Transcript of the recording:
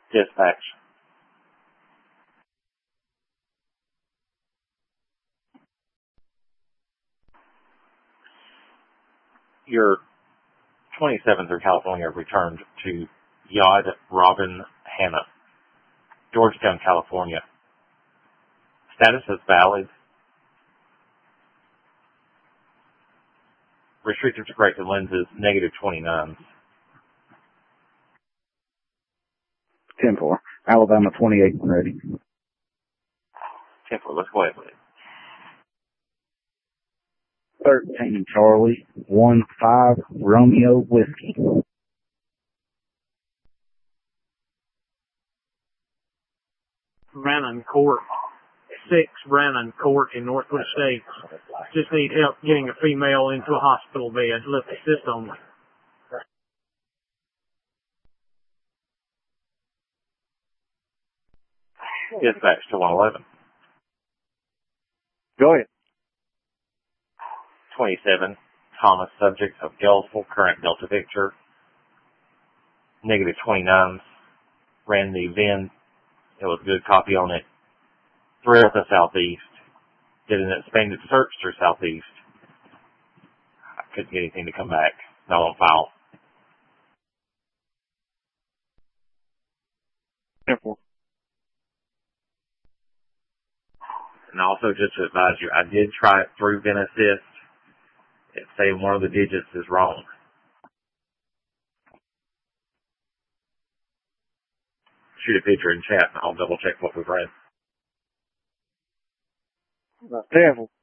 Dispatch. Your 27 through California returned to Yod Robin Hannah, Georgetown, California. Status is valid. Restricted to corrected lenses, negative 29. 10-4. Alabama 28 and ready. 10-4, let's go ahead with it. 13 Charlie, 15 Romeo Whiskey. Brannon Court, 6 Brannon Court in Northwood Estates. Just need help getting a female into a hospital bed. Lift assist only. Dispatch to 111. Go ahead. 27, Thomas, subject of Gulfville, current Delta Victor, negative 29. Ran the VIN. It was a good copy on it. Throughout the Southeast. Did an expanded search through Southeast. I couldn't get anything to come back. Not on file. 10-4. And also, just to advise you, I did try it through VIN Assist. It's saying one of the digits is wrong. Shoot a picture in chat and I'll double check what we've read. 10-4.